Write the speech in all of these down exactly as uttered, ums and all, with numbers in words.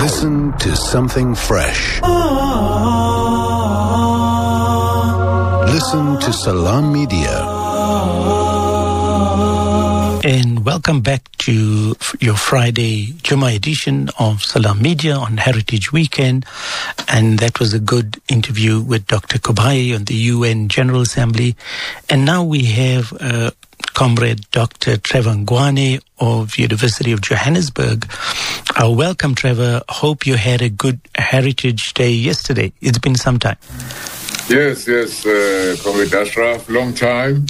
Listen to something fresh. Listen to Salam Media. And welcome back to your Friday Jummah edition of Salam Media on Heritage Weekend. And that was a good interview with Doctor Kubayi on the U N General Assembly. And now we have uh, Comrade Doctor Trevor Ngwane of University of Johannesburg. Uh, welcome, Trevor. Hope you had a good Heritage Day yesterday. It's been some time. Yes, yes, uh, Comrade Ashraf, long time.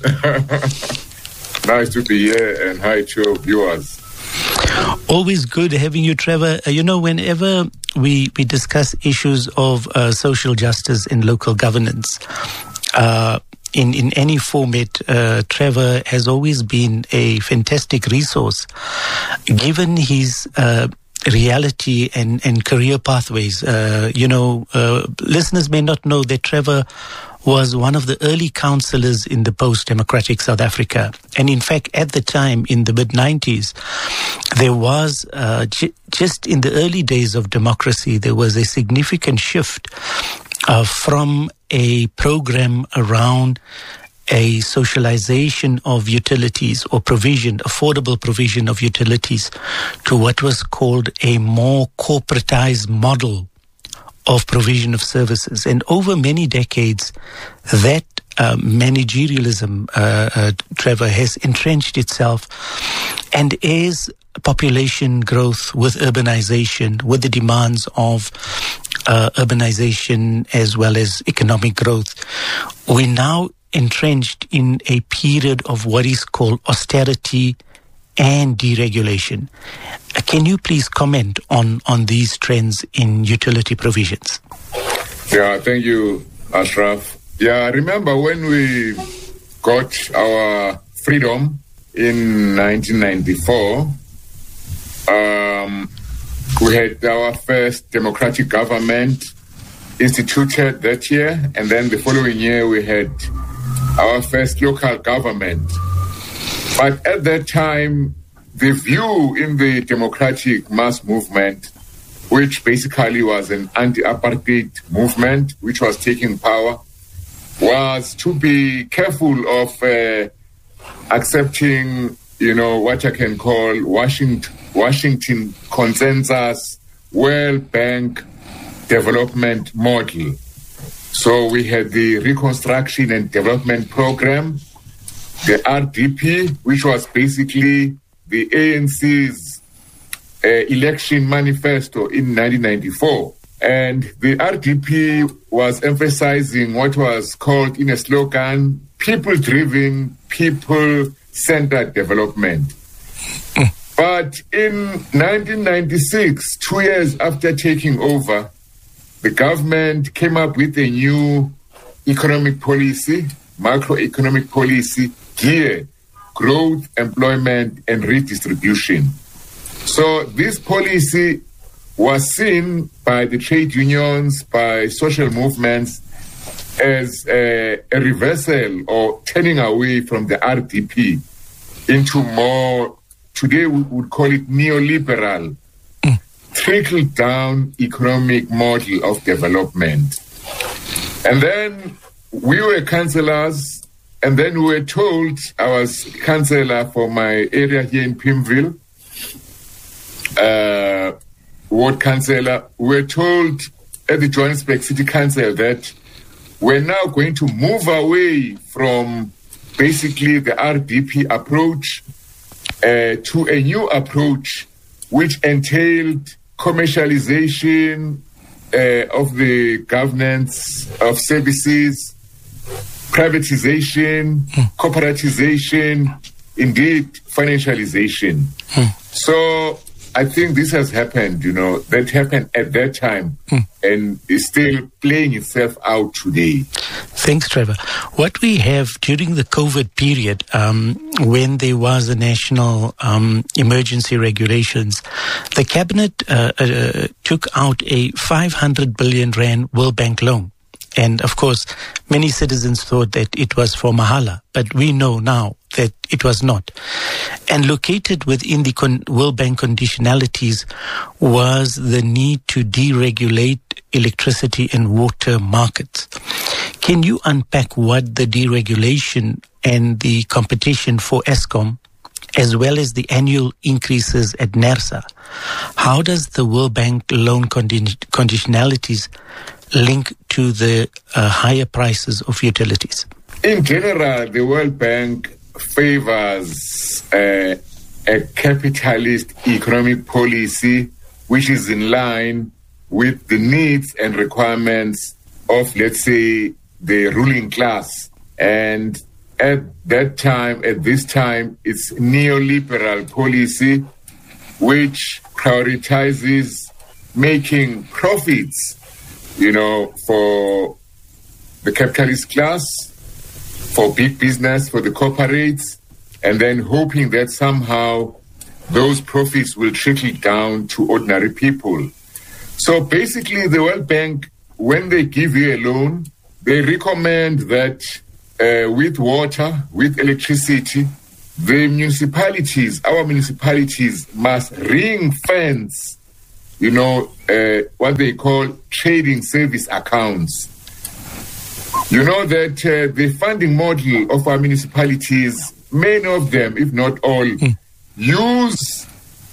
Nice to be here, and hi to your viewers. Always good having you, Trevor. Uh, you know, whenever we, we discuss issues of uh, social justice in local governance, uh, in, in any format, uh, Trevor has always been a fantastic resource. Given his uh, reality and, and career pathways, uh, you know, uh, listeners may not know that Trevor was one of the early councillors in the post-democratic South Africa. And in fact, at the time, in the mid nineties, there was, uh, j- just in the early days of democracy, there was a significant shift uh, from a program around a socialization of utilities or provision, affordable provision of utilities, to what was called a more corporatized model of provision of services. And over many decades, that uh, managerialism, uh, uh, Trevor, has entrenched itself. And as population growth with urbanization, with the demands of uh, urbanization as well as economic growth, we're now entrenched in a period of what is called austerity and deregulation. Uh, can you please comment on, on these trends in utility provisions? Yeah, thank you, Ashraf. Yeah, I remember when we got our freedom in nineteen ninety-four, um, we had our first democratic government instituted that year, and then the following year we had our first local government. But at that time, the view in the democratic mass movement, which basically was an anti-apartheid movement, which was taking power, was to be careful of uh, accepting, you know, what I can call Washington, Washington consensus, World Bank development model. So we had the Reconstruction and Development Program, the R D P, which was basically the A N C's uh, election manifesto in nineteen ninety-four. And the R D P was emphasizing what was called in a slogan, people-driven, people-centered development. But in nineteen ninety-six, two years after taking over, the government came up with a new economic policy, macroeconomic policy, geared growth, employment, and redistribution. So this policy was seen by the trade unions, by social movements, as a, a reversal or turning away from the R D P into more, today we would call it neoliberal, mm. trickle-down economic model of development. And then we were councillors, and then we were told, I was councillor for my area here in Pimville, uh, ward councillor, we were told at the Johannesburg City Council that we're now going to move away from basically the R D P approach uh, to a new approach which entailed commercialization uh, of the governance of services, privatization, mm. corporatization, indeed financialization. Mm. So I think this has happened, you know, that happened at that time mm. and is still playing itself out today. Thanks, Trevor. What we have during the COVID period, um, when there was a national um, emergency regulations, the cabinet uh, uh, took out a five hundred billion rand World Bank loan. And of course, many citizens thought that it was for mahala, but we know now that it was not. And located within the con- World Bank conditionalities was the need to deregulate electricity and water markets. Can you unpack what the deregulation and the competition for Eskom, as well as the annual increases at NERSA, how does the World Bank loan condi- conditionalities link to the uh, higher prices of utilities? In general, the World Bank favors uh, a capitalist economic policy which is in line with the needs and requirements of, let's say, the ruling class. And at that time, at this time, it's neoliberal policy which prioritizes making profits, you know, for the capitalist class, for big business, for the corporates, and then hoping that somehow those profits will trickle down to ordinary people. So basically, the World Bank, when they give you a loan, they recommend that uh, with water, with electricity, the municipalities, our municipalities must ring fence, you know, uh, what they call trading service accounts. You know that uh, the funding model of our municipalities, many of them, if not all, mm. use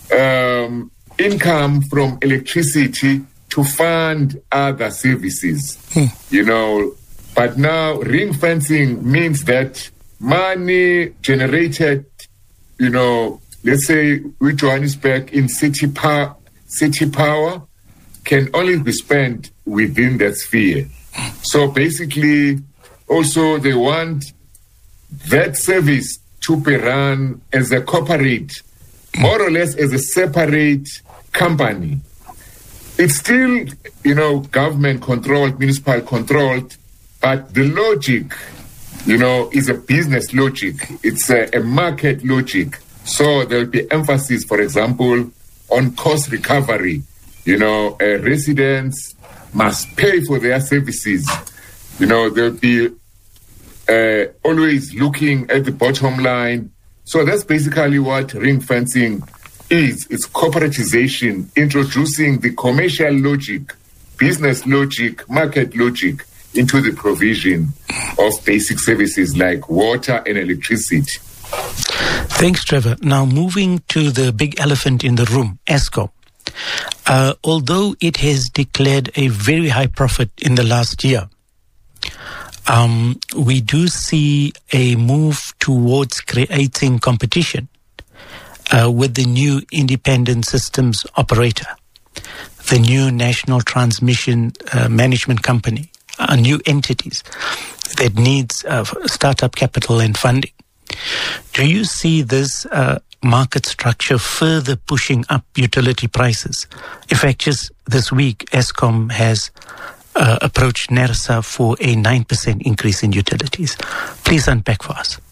um, income from electricity to fund other services. Mm. You know, but now ring fencing means that money generated, you know, let's say with Johannesburg in city power, city power can only be spent within that sphere. So basically, also they want that service to be run as a corporate, more or less as a separate company. It's still, you know, government controlled, municipal controlled, but the logic, you know, is a business logic. It's a, a market logic. So there'll be emphasis, for example, on cost recovery. You know, uh, residents must pay for their services. You know, there'll be uh, always looking at the bottom line. So that's basically what ring fencing is. It's corporatization, introducing the commercial logic, business logic, market logic into the provision of basic services like water and electricity. Thanks, Trevor. Now moving to the big elephant in the room, Eskom. Uh, although it has declared a very high profit in the last year, um, we do see a move towards creating competition uh, with the new independent systems operator, the new National Transmission uh, Management Company, uh, new entities that needs uh, startup capital and funding. Do you see this uh, market structure further pushing up utility prices? In fact, just this week, Eskom has uh, approached NERSA for a nine percent increase in utilities. Please unpack for us.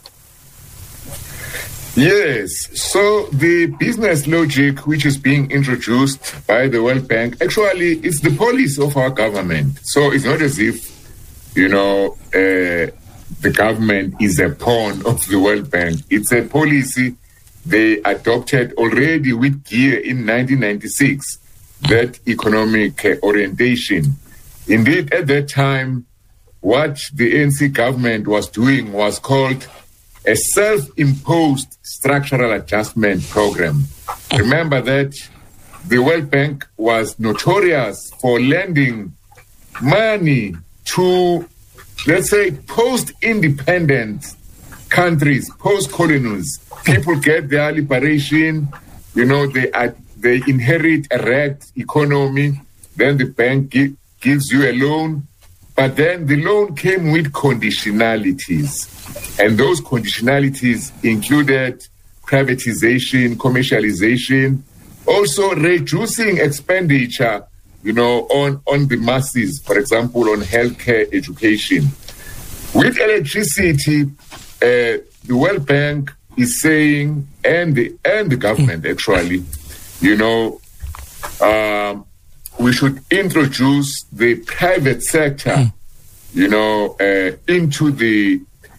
Yes, so the business logic which is being introduced by the World Bank, actually it's the policy of our government. So it's not as if, you know, uh, the government is a pawn of the World Bank. It's a policy they adopted already with gear in nineteen ninety-six, that economic uh, orientation. Indeed, at that time, what the A N C government was doing was called a self-imposed structural adjustment program. Remember that the World Bank was notorious for lending money to, let's say, post-independent countries, post-colonies. People get their liberation, you know, they are, they inherit a wrecked economy, then the bank gi- gives you a loan, but then the loan came with conditionalities. And those conditionalities included privatization, commercialization, also reducing expenditure, you know, on, on the masses, for example, on healthcare, education. With electricity, uh, the World Bank is saying, and the, and the government actually, you know, um, we should introduce the private sector, you know, uh, into the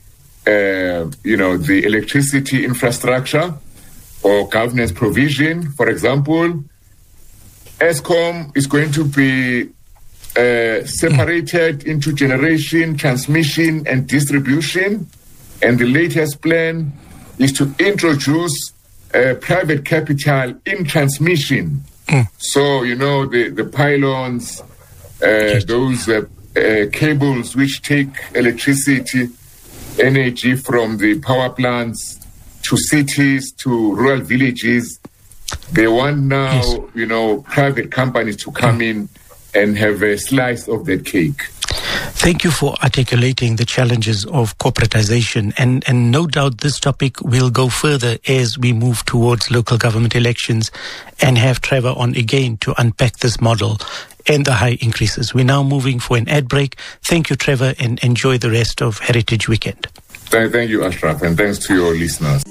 uh, you know, the electricity infrastructure or governance provision. For example, Eskom is going to be uh, separated into generation, transmission, and distribution. And the latest plan is to introduce uh, private capital in transmission. Mm. So, you know, the, the pylons, uh, those uh, uh, cables which take electricity, energy from the power plants to cities, to rural villages. They want now, yes. you know, private companies to come mm. in and have a slice of that cake. Thank you for articulating the challenges of corporatization, and, and no doubt this topic will go further as we move towards local government elections and have Trevor on again to unpack this model and the high increases. We're now moving for an ad break. Thank you, Trevor, and enjoy the rest of Heritage Weekend. Thank you, Ashraf, and thanks to your listeners.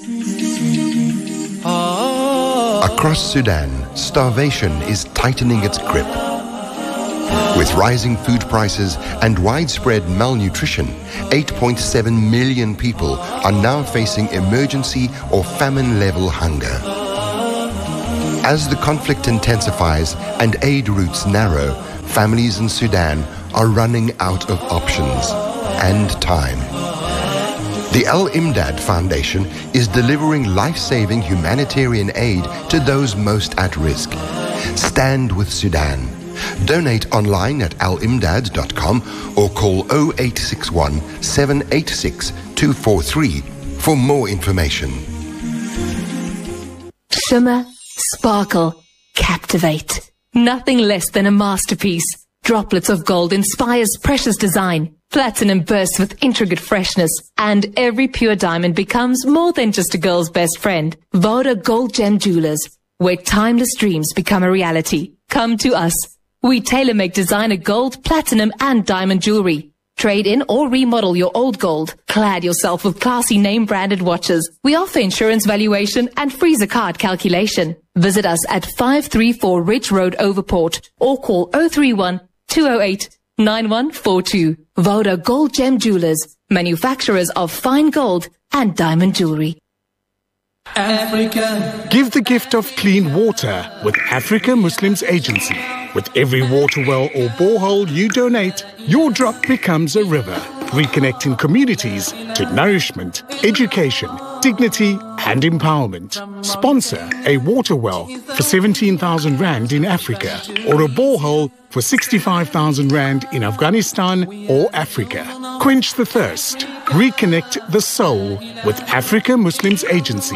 Across Sudan, starvation is tightening its grip. With rising food prices and widespread malnutrition, eight point seven million people are now facing emergency or famine-level hunger. As the conflict intensifies and aid routes narrow, families in Sudan are running out of options and time. The Al-Imdad Foundation is delivering life-saving humanitarian aid to those most at risk. Stand with Sudan. Donate online at al imdad dot com or call oh eight six one, seven eight six, two four three for more information. Shimmer, sparkle, captivate. Nothing less than a masterpiece. Droplets of gold inspires precious design. Platinum bursts with intricate freshness, and every pure diamond becomes more than just a girl's best friend. Voda Gold Gem Jewelers, where timeless dreams become a reality. Come to us. We tailor-make designer gold, platinum, and diamond jewelry. Trade in or remodel your old gold. Clad yourself with classy name-branded watches. We offer insurance valuation and freezer card calculation. Visit us at five three four Ridge Road, Overport, or call oh three one, two oh eight, nine one four two. Voda Gold Gem Jewelers, manufacturers of fine gold and diamond jewelry. Africa. Give the gift of clean water with Africa Muslims Agency. With every water well or borehole you donate, your drop becomes a river, reconnecting communities to nourishment, education, dignity and empowerment. Sponsor a water well for seventeen thousand rand in Africa or a borehole for sixty-five thousand rand in Afghanistan or Africa. Quench the thirst. Reconnect the soul with Africa Muslims Agency.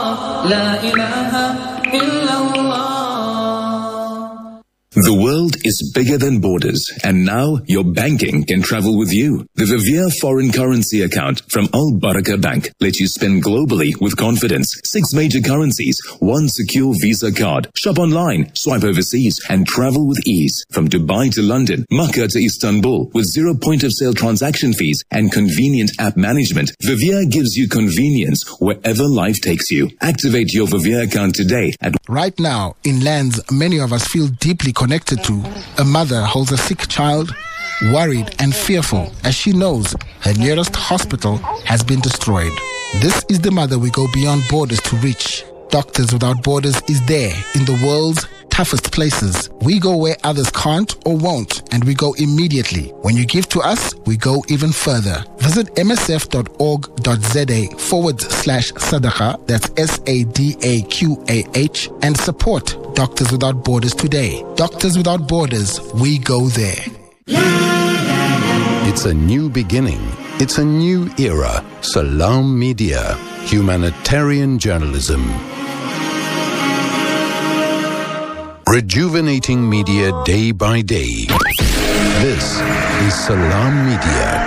The world is bigger than borders, and now your banking can travel with you. The Vivier foreign currency account from Al Baraka Bank lets you spend globally with confidence. Six major currencies, one secure Visa card. Shop online, swipe overseas, and travel with ease. From Dubai to London, Makkah to Istanbul, with zero point of sale transaction fees and convenient app management, Vivier gives you convenience wherever life takes you. Activate your Vivier account today at... Right now, in lands many of us feel deeply connected to, a mother holds a sick child, worried and fearful as she knows her nearest hospital has been destroyed. This is the mother we go beyond borders to reach. Doctors Without Borders is there in the world's toughest places. We go where others can't or won't, and we go immediately. When you give to us, we go even further. Visit msf.org.za forward slash sadaqah, that's S A D A Q A H, and support Doctors Without Borders today. Doctors Without Borders, we go there. It's a new beginning. It's a new era. Salam Media, humanitarian journalism. Rejuvenating media day by day. This is Salam Media.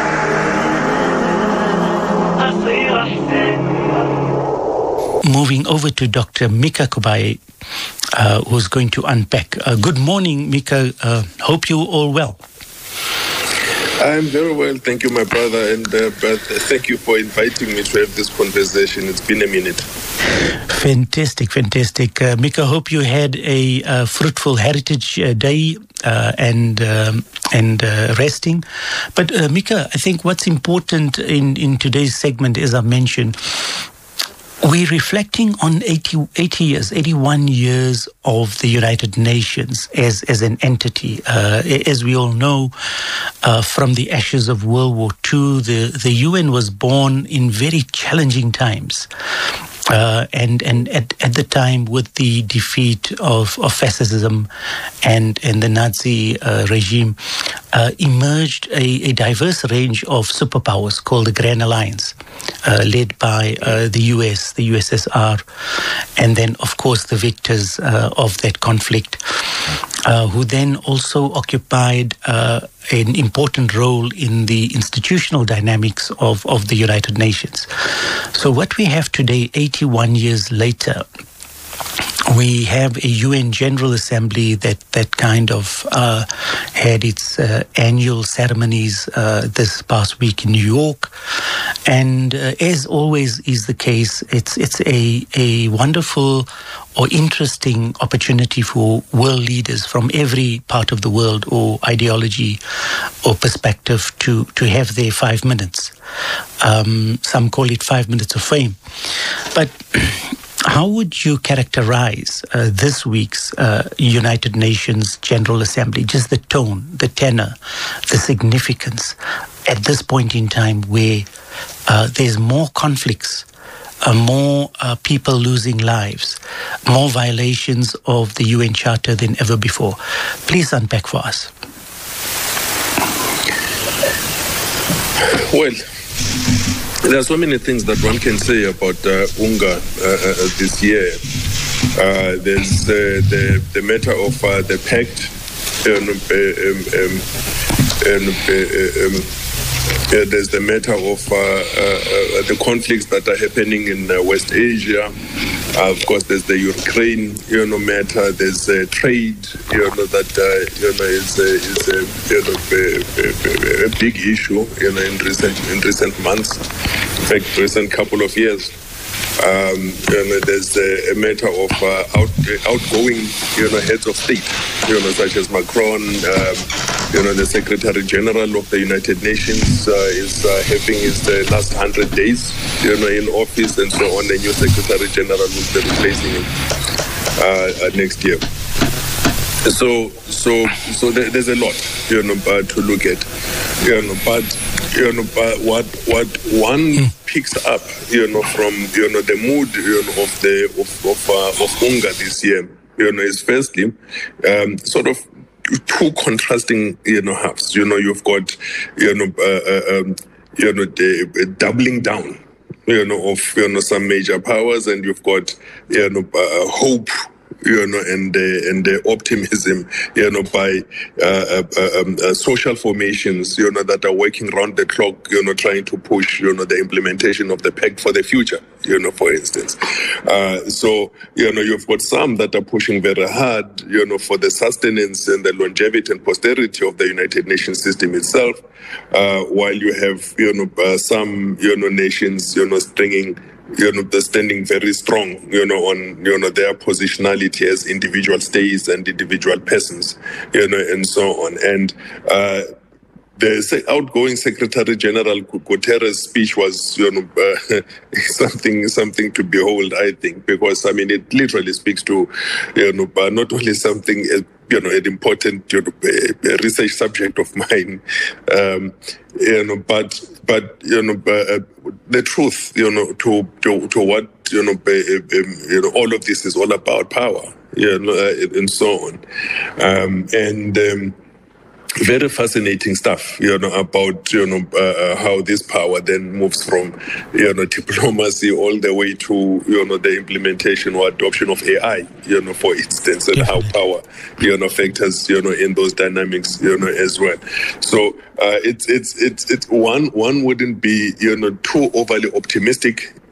Moving over to Doctor Mika Kubayi, uh, who's going to unpack. Uh, good morning, Mika. Uh, hope you're all well. I'm very well, thank you, my brother, and uh, but thank you for inviting me to have this conversation. It's been a minute. Fantastic, fantastic. Uh, Mika, hope you had a uh, fruitful Heritage uh, Day uh, and um, and uh, resting. But uh, Mika, I think what's important in, in today's segment, as I mentioned, we're reflecting on eighty, eighty years, eighty-one years of the United Nations as, as an entity. Uh, as we all know, uh, from the ashes of World War Two, the, the U N was born in very challenging times. Uh, and and at, at the time, with the defeat of, of fascism and, and the Nazi uh, regime, uh, emerged a, a diverse range of superpowers called the Grand Alliance, uh, led by uh, the U S, the U S S R, and then, of course, the victors uh, of that conflict, uh, who then also occupied uh, an important role in the institutional dynamics of, of the United Nations. So what we have today, eighty-one years later, we have a U N General Assembly that, that kind of uh, had its uh, annual ceremonies uh, this past week in New York. And uh, as always is the case, it's it's a, a wonderful or interesting opportunity for world leaders from every part of the world or ideology or perspective to, to have their five minutes. Um, some call it five minutes of fame. But how would you characterize uh, this week's uh, United Nations General Assembly? Just the tone, the tenor, the significance at this point in time where uh, there's more conflicts, uh, more uh, people losing lives, more violations of the U N Charter than ever before. Please unpack for us. Well, there are so many things that one can say about uh, UNGA uh, uh, this year. Uh, there's uh, the the matter of uh, the pact, um, um, um, um, um, uh, there's the matter of uh, uh, uh, the conflicts that are happening in uh, West Asia. Uh, of course, there's the Ukraine, you know, matter. There's uh, trade, you know, that uh, you know is a, is a, you know, a, a, a big issue, you know, in recent in recent months. In fact, recent couple of years. Um, you know, there's a, a matter of uh, out, outgoing, you know, heads of state, you know, such as Macron. Um, you know, the Secretary General of the United Nations uh, is uh, having his uh, last hundred days, you know, in office, and so on. The new Secretary General will be replacing him uh, next year. So, so, so there, there's a lot, you know, uh, to look at, you know, but. You know, but what what one mm. picks up, you know, from you know the mood, you know, of the of of, uh, of UNGA this year, you know, is firstly um, sort of two contrasting, you know, halves. You know, you've got, you know, uh, um, you know, the uh, doubling down, you know, of you know some major powers, and you've got, you know, uh, hope. You know, and uh, and the optimism, you know, by uh, uh, um, uh, social formations, you know, that are working round the clock, you know, trying to push, you know, the implementation of the pact for the future, you know, for instance. Uh, so, you know, you've got some that are pushing very hard, you know, for the sustenance and the longevity and posterity of the United Nations system itself, uh, while you have, you know, uh, some, you know, nations, you know, stringing. You know, they're standing very strong, you know, on, you know, their positionality as individual states and individual persons, you know, and so on. And uh, the outgoing Secretary General Guterres' speech was, you know, uh, something something to behold, I think, because, I mean, it literally speaks to, you know, uh, not only something, uh, you know, an important, you know, uh, research subject of mine, um, you know, but, but you know, uh, the truth, you know, to to, to what, you know, uh, um, you know, all of this is all about power, you know, uh, and so on, um, and. Um, Very fascinating stuff, you know, about, you know, uh, how this power then moves from, you know, diplomacy all the way to, you know, the implementation or adoption of A I, you know, for instance, and Definitely. how power, you know, factors, you know, in those dynamics, you know, as well. So uh, it's, it's, it's, it's one, one wouldn't be, you know, too overly optimistic,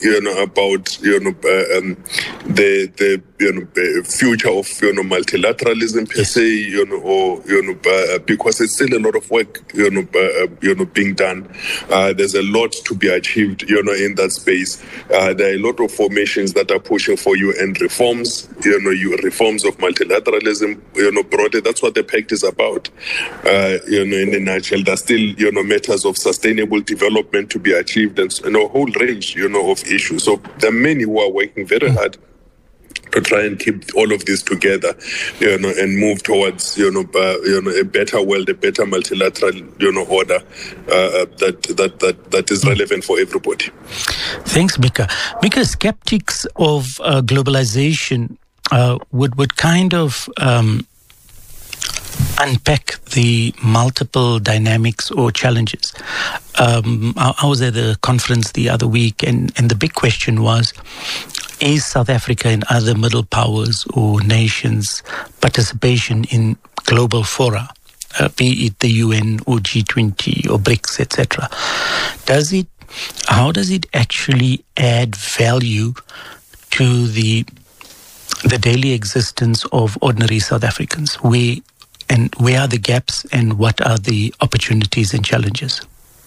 you know, about, you know, uh, um, the, the, you know, uh, future of, you know, multilateralism per se, you know, or, you know, uh, because it's still a lot of work, you know, uh, you know, being done. Uh, there's a lot to be achieved, you know, in that space. Uh, there are a lot of formations that are pushing for U N reforms, you know, you reforms of multilateralism, you know, broadly. That's what the pact is about. Uh, you know, in a nutshell, there's still, you know, matters of sustainable development to be achieved, and, you know, a whole range, you know, of issues. So there are many who are working very hard to try and keep all of this together, you know, and move towards, you know, uh, you know, a better world, a better multilateral, you know, order uh, that that that that is relevant for everybody. Thanks, Mika. Mika, skeptics of uh, globalization uh, would would kind of um, unpack the multiple dynamics or challenges. Um, I, I was at the conference the other week, and, and the big question was, is South Africa and other middle powers or nations' participation in global fora, uh, be it the U N or G twenty or BRICS, et cetera, does it, how does it actually add value to the the daily existence of ordinary South Africans? Where and where are the gaps, and what are the opportunities and challenges?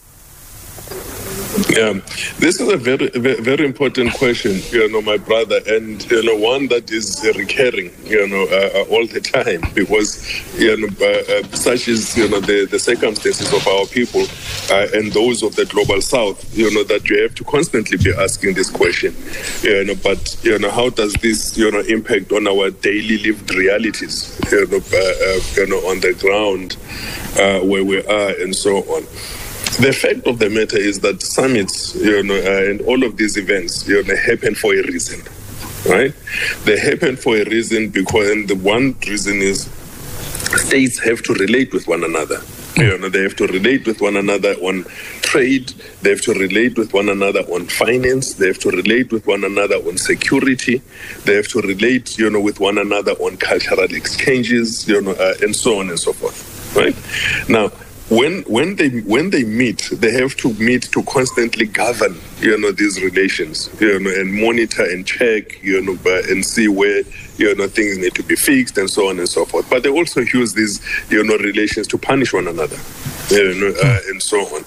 Yeah, this is a very, very, very important question, you know, my brother, and, you know, one that is recurring, you know, uh, all the time, because, you know, uh, uh, such is, you know, the, the circumstances of our people uh, and those of the global south, you know, that you have to constantly be asking this question, you know, but, you know, how does this, you know, impact on our daily lived realities, you know, uh, uh, you know, on the ground uh, where we are and so on. The fact of the matter is that summits, you know, uh, and all of these events, you know, happen for a reason, right? They happen for a reason because, and the one reason is states have to relate with one another. You know, they have to relate with one another on trade. They have to relate with one another on finance. They have to relate with one another on security. They have to relate, you know, with one another on cultural exchanges, you know, uh, and so on and so forth, right? Now, When when they when they meet, they have to meet to constantly govern, you know, these relations, you know, and monitor and check, you know, and see where, you know, things need to be fixed and so on and so forth. But they also use these, you know, relations to punish one another, you know, uh, and so on.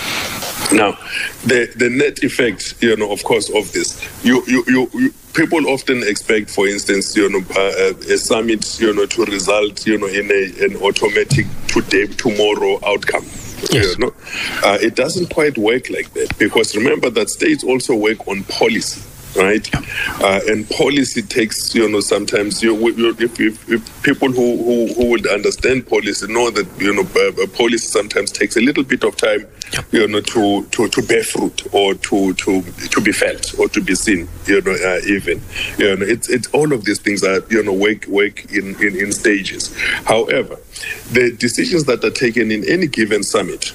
Now, the the net effect, you know, of course, of this, you you you. you people often expect, for instance, you know, uh, a summit, you know, to result, you know, in a, an automatic today, tomorrow outcome. Yes. You know, uh, it doesn't quite work like that, because remember that states also work on policy, right? Uh, and policy takes, you know, sometimes you, you if, if, if people who, who who would understand policy know that, you know, uh, policy sometimes takes a little bit of time, you know, to, to, to bear fruit or to, to to be felt or to be seen, you know, uh, even, you know, it's it's all of these things are, you know, work work in, in, in stages. However, the decisions that are taken in any given summit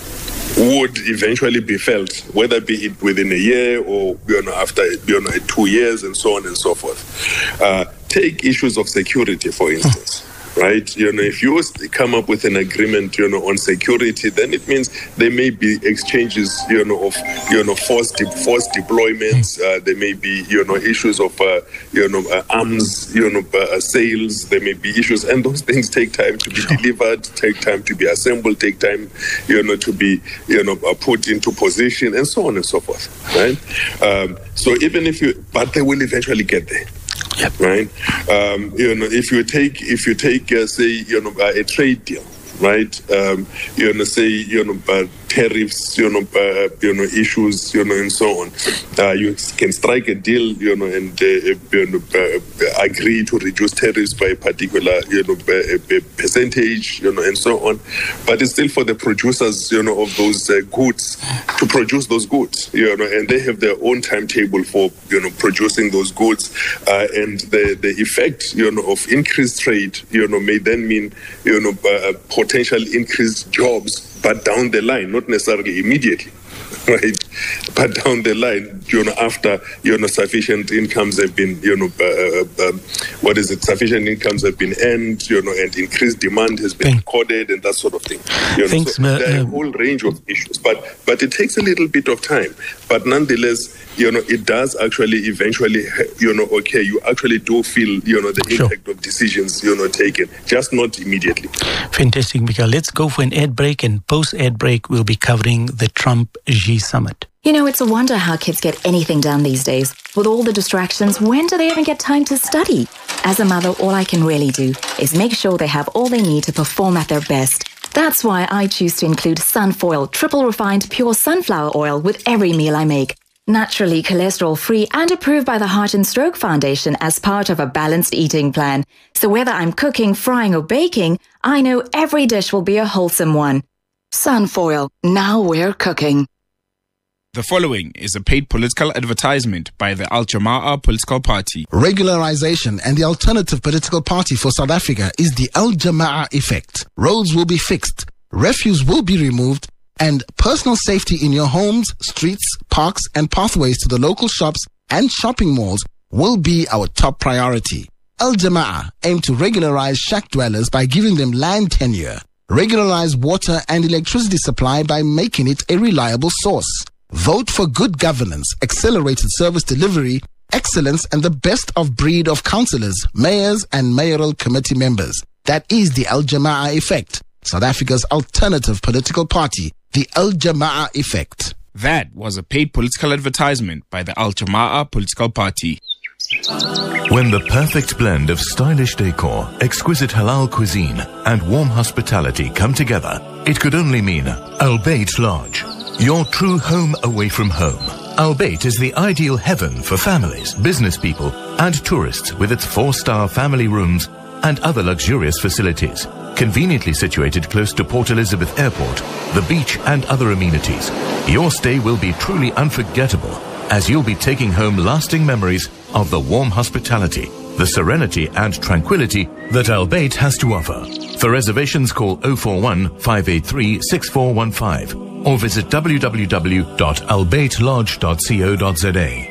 would eventually be felt, whether be it within a year or, you know, after, you know, two years and so on and so forth. Uh, take issues of security, for instance. Right, you know, if you come up with an agreement, you know, on security, then it means there may be exchanges, you know, of, you know, force de- force deployments. Uh, there may be, you know, issues of, uh, you know, uh, arms, you know, uh, sales. There may be issues, and those things take time to be sure. delivered, take time to be assembled, take time, you know, to be, you know, uh, put into position, and so on and so forth. Right. Um, so even if you, but they will eventually get there. Yep. Right. Um, you know, if you take if you take uh, say, you know, uh, a trade deal, right? Um, you know, say, you know, uh, tariffs, you know, uh, you know, issues, you know, and so on. Uh, you can strike a deal, you know, and uh, you know, uh, agree to reduce tariffs by a particular, you know, a, a percentage, you know, and so on. But it's still for the producers, you know, of those uh, goods to produce those goods, you know, and they have their own timetable for, you know, producing those goods, uh, and the the effect, you know, of increased trade, you know, may then mean, you know, uh, potential increased jobs, but down the line, not necessarily immediately, right? but down the line, you know, after, you know, sufficient incomes have been, you know, uh, um, what is it, sufficient incomes have been earned, you know, and increased demand has been recorded and that sort of thing. You know, Thanks, so there are a um, whole range of issues, but but it takes a little bit of time. But nonetheless, you know, it does actually eventually, you know, okay, you actually do feel, you know, the Sure. impact of decisions, you know, taken, just not immediately. Fantastic, Mikael. Let's go for an ad break, and post-ad break, we'll be covering the Trump-Xi summit. You know, it's a wonder how kids get anything done these days. With all the distractions, when do they even get time to study? As a mother, all I can really do is make sure they have all they need to perform at their best. That's why I choose to include Sunfoil, triple refined pure sunflower oil with every meal I make. Naturally cholesterol-free and approved by the Heart and Stroke Foundation as part of a balanced eating plan. So whether I'm cooking, frying or baking, I know every dish will be a wholesome one. Sunfoil, now we're cooking. The following is a paid political advertisement by the Al Jama'ah political party. Regularization and the alternative political party for South Africa is the Al Jama'ah effect. Roads will be fixed, refuse will be removed, and personal safety in your homes, streets, parks, and pathways to the local shops and shopping malls will be our top priority. Al Jama'ah aim to regularize shack dwellers by giving them land tenure, regularize water and electricity supply by making it a reliable source. Vote for good governance, accelerated service delivery, excellence, and the best of breed of councillors, mayors, and mayoral committee members. That is the Al Jama'ah effect, South Africa's alternative political party, the Al Jama'ah effect. That was a paid political advertisement by the Al Jama'ah political party. When the perfect blend of stylish decor, exquisite halal cuisine, and warm hospitality come together, it could only mean Al Bayt Lodge. Your true home away from home. Al Bayt is the ideal heaven for families, business people, and tourists with its four-star family rooms and other luxurious facilities. Conveniently situated close to Port Elizabeth Airport, the beach, and other amenities. Your stay will be truly unforgettable as you'll be taking home lasting memories of the warm hospitality, the serenity and tranquility that Al Bayt has to offer. For reservations, call oh four one, five eight three, six four one five or visit w w w dot al bayt lodge dot co dot z a.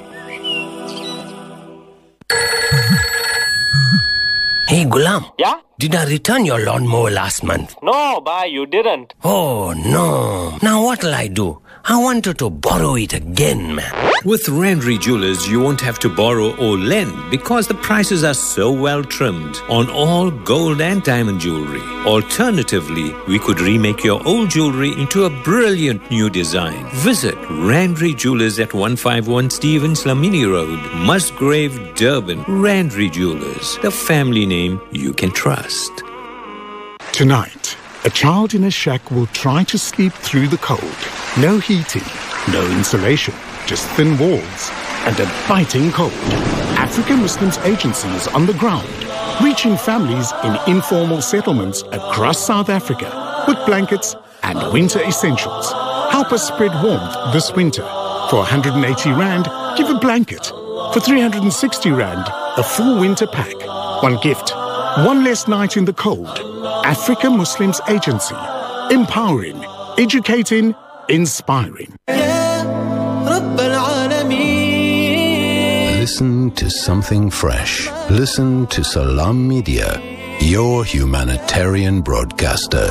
Hey, Gulam. Yeah? Did I return your lawnmower last month? No, bye, you didn't. Oh, no. Now what'll I do? I wanted to borrow it again, man. With Randry Jewelers, you won't have to borrow or lend because the prices are so well trimmed on all gold and diamond jewelry. Alternatively, we could remake your old jewelry into a brilliant new design. Visit Randry Jewelers at one fifty-one Stevens Lamini Road, Musgrave, Durban. Randry Jewelers, the family name you can trust. Tonight, a child in a shack will try to sleep through the cold. No heating, no insulation, just thin walls and a biting cold. African Muslims Agency is on the ground, reaching families in informal settlements across South Africa with blankets and winter essentials. Help us spread warmth this winter. For one hundred eighty rand, give a blanket. For three hundred sixty rand, a full winter pack. One gift, one less night in the cold. African Muslims Agency, empowering, educating, inspiring. Listen to something fresh. Listen to Salam Media, your humanitarian broadcaster.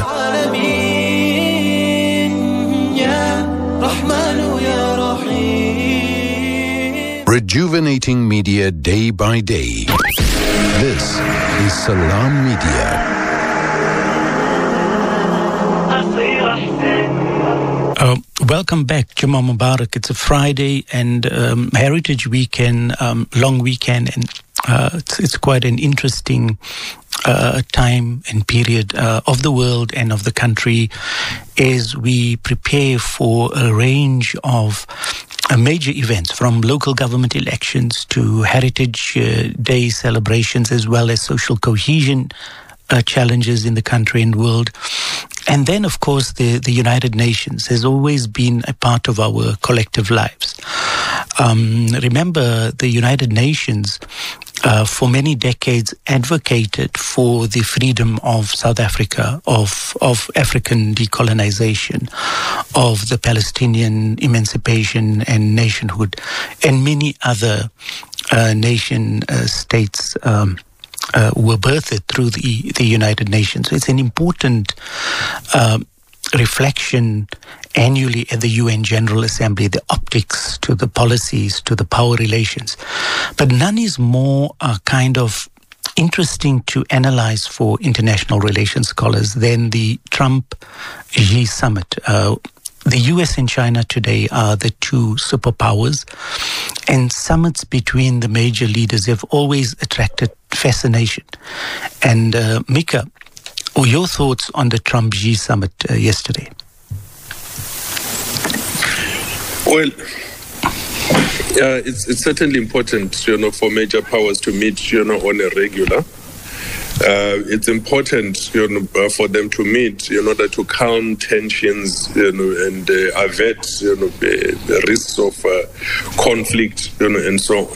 Rejuvenating media day by day. This is Salam Media. Uh, welcome back, Jummah Mubarak. It's a Friday and um, Heritage Weekend, um, long weekend, and uh, it's, it's quite an interesting uh, time and period uh, of the world and of the country as we prepare for a range of uh, major events, from local government elections to Heritage uh, Day celebrations, as well as social cohesion Uh, challenges in the country and world. And then, of course, the, the United Nations has always been a part of our collective lives. Um, remember, the United Nations uh, for many decades advocated for the freedom of South Africa, of, of African decolonization, of the Palestinian emancipation and nationhood, and many other uh, nation uh, states um, uh, were birthed through the, the United Nations. So it's an important uh, reflection annually at the U N General Assembly, the optics to the policies, to the power relations. But none is more uh, kind of interesting to analyze for international relations scholars than the Trump-Xi summit. Uh, the U S and China today are the two superpowers, and summits between the major leaders have always attracted fascination. And uh, Mika, or your thoughts on the Trump-Xi summit uh, yesterday? Well, uh, it's, it's certainly important, you know, for major powers to meet, you know, on a regular. Uh, it's important, you know, uh, for them to meet in order to calm tensions, you know, and uh, avert, you know, uh, risks of uh, conflict, you know, and so on.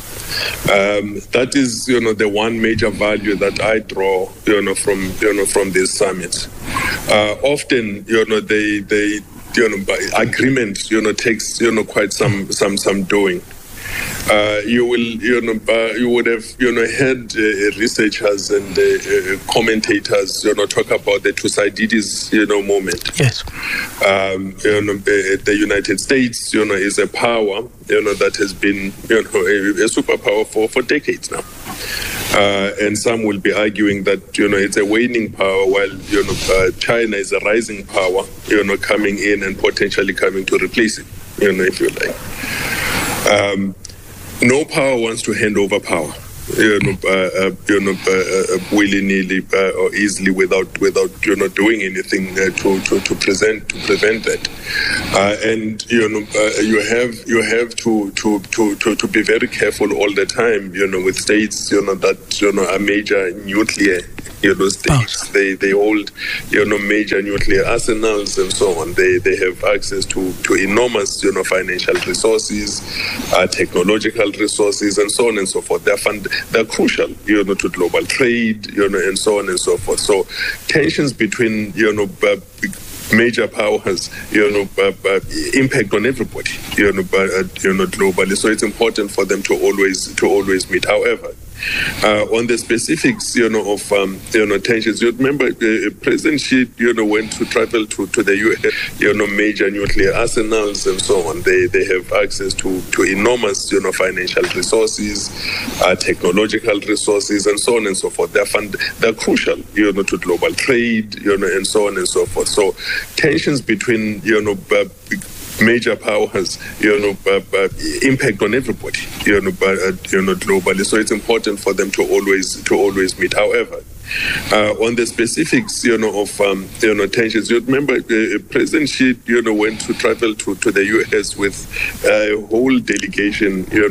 Um, that is, you know, the one major value that I draw, you know, from, you know, from these summits. Uh, often, you know, they, they, you know, by agreement, you know, takes, you know, quite some, some, some doing. Uh, you will, you know, uh, you would have, you know, heard uh, researchers and uh, uh, commentators, you know, talk about the Thucydides, you know, moment. Yes. Um, you know, the United States, you know, is a power, you know, that has been, you know, a, a superpower for, for decades now. Uh, and some will be arguing that, you know, it's a waning power, while, you know, uh, China is a rising power, you know, coming in and potentially coming to replace it, you know, if you like. Um, no power wants to hand over power, you know, uh, uh, you know, uh, uh, willy-nilly uh, or easily without, without, you know, doing anything uh, to, to, to present to prevent that. Uh, and you know, uh, you have you have to, to, to, to, to be very careful all the time, you know, with states, you know, that, you know, are major nuclear, you know, states. They they hold, you know, major nuclear arsenals and so on. They they have access to, to enormous, you know, financial resources, uh, technological resources, and so on and so forth. They're fund, they're crucial, you know, to global trade, you know, and so on and so forth. So tensions between, you know, uh, major powers, you know, uh, uh, impact on everybody, you know, uh, you know, globally. So it's important for them to always to always meet. However, Uh, on the specifics, you know, of um, you know, tensions. You remember uh, President Xi, you know, went to travel to, to the U S, you know, major nuclear arsenals and so on. They they have access to, to enormous, you know, financial resources, uh, technological resources, and so on and so forth. They're fund, they're crucial, you know, to global trade, you know, and so on and so forth. So tensions between, you know, uh, major powers, you know, uh, uh, impact on everybody, you know, uh, you know, globally. So it's important for them to always to always meet. However, uh, on the specifics, you know, of um, you know, tensions. You remember uh, President Xi, you know, went to travel to, to the U S with a whole delegation, you know.